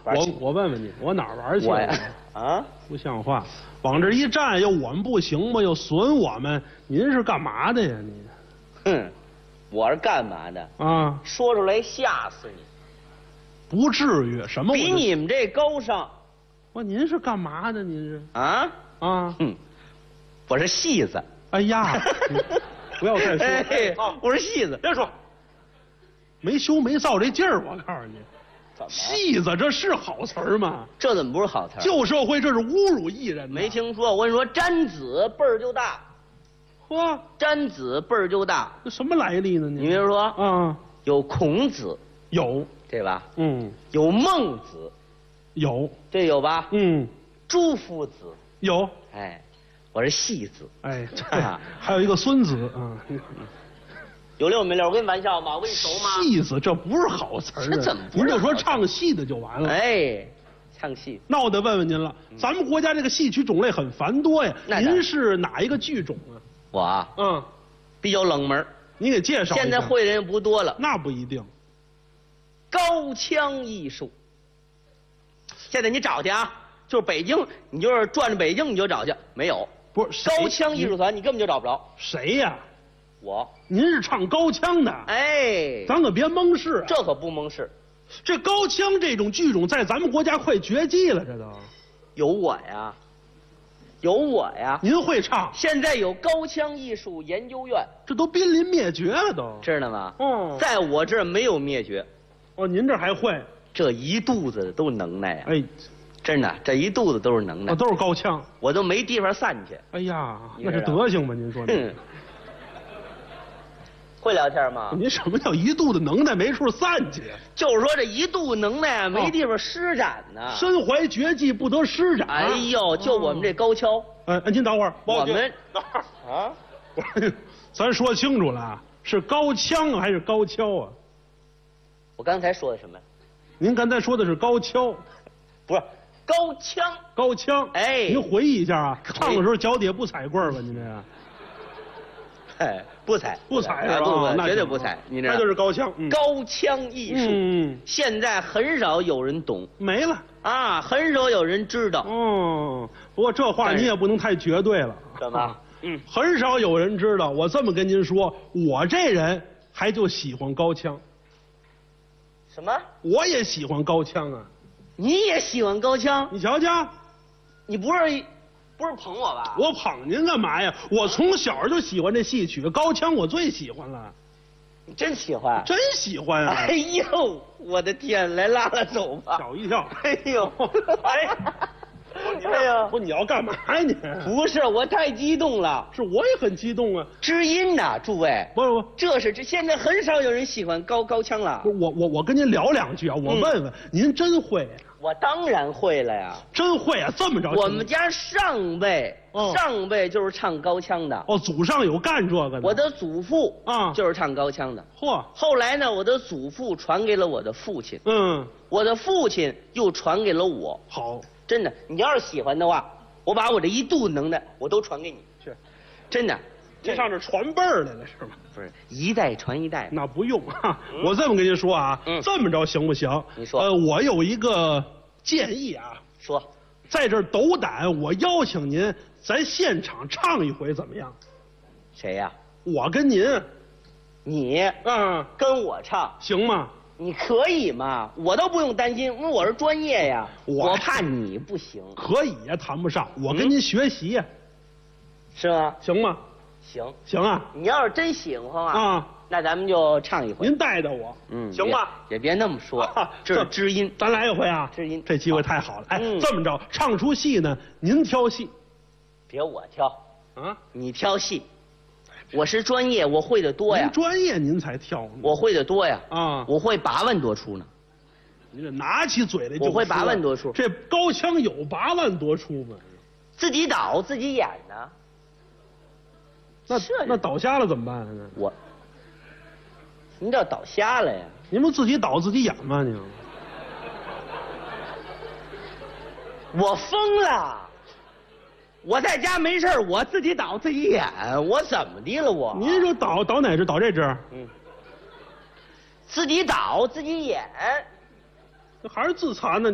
我问问你，我哪儿玩去了？ 我呀，啊， 不像话！往这一站，又我们不行吗？又损我们，您是干嘛的呀？你？ 哼，我是干嘛的？ 啊， 说出来吓死你！ 不至于，什么？ 比你们这高尚。 您是干嘛的？您是？ 啊？ 啊？ 哼，我是戏子。 哎呀，不要再说。 哎，我是戏子。 别说，没羞没臊这劲儿，我告诉你。 怎么？ 戏子这是好词儿吗？ 这怎么不是好词儿？ 旧社会这是侮辱艺人。 没听说。我跟你说，詹子辈儿就大。 嚯， 詹子辈儿就大。 这什么来历呢？ 你比如说， 啊， 有孔子， 有， 对吧？ 嗯， 有孟子， 有， 这有吧？ 嗯， 朱夫子， 有。 哎，我是戏子。 哎，还有一个孙子啊。 有溜没溜？我跟你玩笑吗？我跟你熟吗？ 戏子这不是好词儿啊！ 这怎么不是您就说唱戏的就完了。 哎，唱戏。 那我得问问您了，咱们国家这个戏曲种类很繁多呀， 那您是哪一个剧种啊？ 我啊， 嗯， 比较冷门， 你给介绍一下。 现在会的人不多了。 那不一定。 高腔艺术，现在你找去啊，就是北京，你就是转着北京你就找去，没有。 不是高腔艺术团，你根本就找不着。 谁呀？ 我。 您是唱高腔的？ 哎， 咱可别蒙事啊。 这可不蒙事。 这高腔这种剧种在咱们国家快绝迹了，这都。 有我呀，有我呀。 您会唱？ 现在有高腔艺术研究院， 这都濒临灭绝了都。 知道吗？ 哦， 在我这儿没有灭绝。 哦，您这还会？ 这一肚子都能耐呀！ 哎， 真的，这一肚子都是能耐。 都是高腔， 我都没地方散去。 哎呀，那是德行吧？您说这。 会聊天吗？ 您什么叫一肚子能耐没处散去？ 就是说这一肚子能耐没地方施展呢。 身怀绝技不得施展。 哎呦，就我们这高跷。 您等会儿， 我们等会儿啊，咱说清楚了，是高腔还是高跷啊？ 我刚才说的什么？ 您刚才说的是高跷， 不是高腔。 高腔。 哎， 您回忆一下啊，唱的时候脚底下不踩棍儿吧？您这个。 哎，不踩， 不踩是吧？ 不，绝对不踩。你这那就是高腔， 高腔艺术，现在很少有人懂， 没了啊，很少有人知道。 哦，不过这话你也不能太绝对了。 怎么？ 很少有人知道。我这么跟您说，我这人还就喜欢高腔。 什么？ 我也喜欢高腔啊。 你也喜欢高腔？ 你瞧瞧， 你不是捧我吧？ 我捧您干嘛呀？我从小就喜欢这戏曲，高腔我最喜欢了。 你真喜欢？ 真喜欢啊！ 哎呦，我的天，来拉拉手吧！ 吓我一跳！ 哎呦，哎呀， 不，你要干嘛呀你？ 不是，我太激动了。 是，我也很激动啊。 知音呐，诸位。 不， 这现在很少有人喜欢高腔了。 我跟您聊两句啊，我问问您真会？ 我当然会了呀。 真会啊！这么着， 我们家上辈就是唱高腔的。 哦，祖上有干这个的。 我的祖父啊就是唱高腔的。 嚯！ 后来呢，我的祖父传给了我的父亲。我的父亲又传给了我。 好， 真的，你要是喜欢的话，我把我这一肚子能耐我都传给你。 是， 真的。 这上这传辈儿来了是吗？ 不是，一代传一代。 那不用啊，我这么跟您说啊，这么着行不行？ 你说。 我有一个建议啊。 说。 在这儿斗胆，我邀请您，咱现场唱一回怎么样？ 谁呀？ 我跟您。 你？跟我唱行吗？ 你可以吗？我都不用担心，因为我是专业呀。我怕你不行。 可以呀，谈不上。我跟您学习呀。 是吗？ 行吗？行啊！ 你要是真喜欢啊，那咱们就唱一回。 您带着我，行吧？ 也别那么说，这是知音， 咱来一回啊！ 知音， 这机会太好了。哎，这么着，唱出戏呢，您挑戏， 别我挑啊， 你挑戏。我是专业，我会的多呀。 您专业您才挑呢， 我会的多呀。 啊， 我会8万多出呢。 你这拿起嘴来就说， 我会8万多出。 这高腔有8万多出吗？ 自己导自己演呢。 那倒瞎了怎么办呢？ 什么叫倒瞎了呀？ 您不自己导自己演吗？您？ 我疯了！我在家没事我自己导自己演，我怎么的了我？ 您说导哪支？导这支？ 自己导自己演， 这还是自残呢。